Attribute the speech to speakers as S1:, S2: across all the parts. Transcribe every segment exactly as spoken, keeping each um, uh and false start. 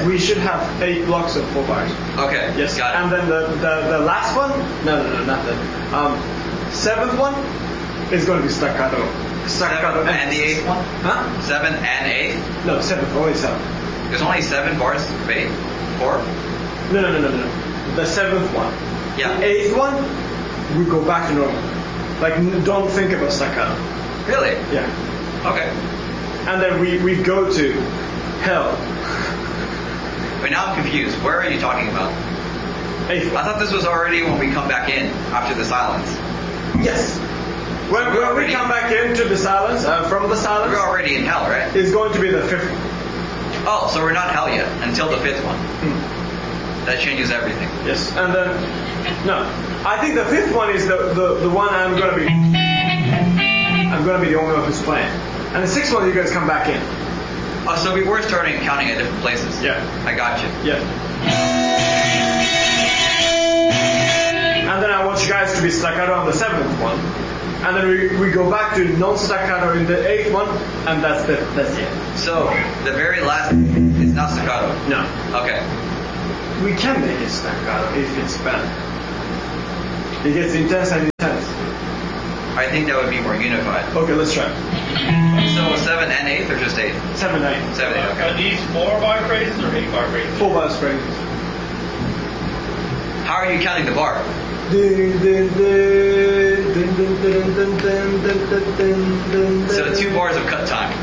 S1: yes, we should have eight blocks of four bars.
S2: Okay.
S1: Yes.
S2: Got it.
S1: And then the, the, the last one, no, no, no, not that. Um, seventh one is going to be staccato. Staccato.
S2: Seven and the eighth one?
S1: Huh?
S2: Seven and eight?
S1: No, seventh, only seven.
S2: There's only seven bars of eight? Four?
S1: No, no, no, no, no. The seventh one.
S2: Yeah.
S1: The eighth one, we go back to normal. Like, n- don't think about staccato.
S2: Really?
S1: Yeah.
S2: Okay.
S1: And then we, we go to hell.
S2: Wait, now I'm confused. Where are you talking about?
S1: Eighth
S2: I
S1: one.
S2: thought this was already when we come back in after the silence.
S1: Yes. When,
S2: We're
S1: when we
S2: already-
S1: come back into the silence, uh, from the silence,
S2: We're already in hell, right?
S1: it's going to be the fifth one.
S2: Oh, so we're not hell yet until the fifth one.
S1: Hmm.
S2: That changes everything.
S1: Yes. And then, no. I think the fifth one is the, the, the one I'm going to be, I'm going to be the only one who's playing. And the sixth one, you guys come back in.
S2: Oh, so we were starting counting at different places.
S1: Yeah.
S2: I got you.
S1: Yeah. And then I want you guys to be staccato on the seventh one. And then we, we go back to non-staccato in the eighth one, and that's the that's it.
S2: So the very last is not staccato.
S1: No.
S2: Okay.
S1: We can make it staccato if it's bad. It gets intense and intense.
S2: I think that would be more unified.
S1: Okay, let's try.
S2: So seven and eighth or just eight?
S1: Seven, eight.
S2: Seven, eight,
S3: Are
S2: okay.
S3: these four bar phrases or eight bar phrases?
S1: Full bars phrases.
S2: How are you counting the bar? So two bars of cut time.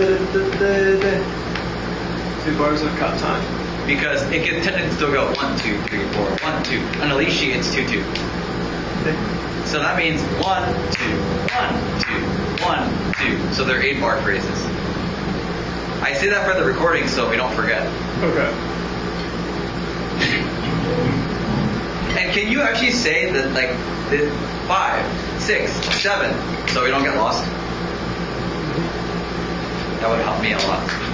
S1: Two bars of cut time.
S2: Because it can tend to still go one, two, three, four, one, two. On a lead sheet, it's two, two. So that means one, two, one, two, one, two. So they're eight bar phrases. I say that for the recording so we don't forget.
S1: Okay.
S2: And can you actually say that, like, the five, six, seven, so we don't get lost? That would help me a lot.